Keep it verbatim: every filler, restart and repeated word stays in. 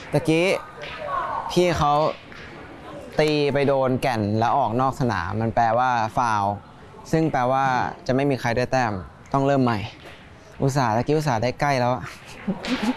ตะกี้พี่เขาตีไปโดนแก่นแล้วออกนอกสนามมันแปลว่าฟาวล์ซึ่งแปลว่าจะไม่มีใครได้แต้มต้องเริ่มใหม่อุตส่าห์ตะกี้อุตส่าห์ได้ใกล้แล้ว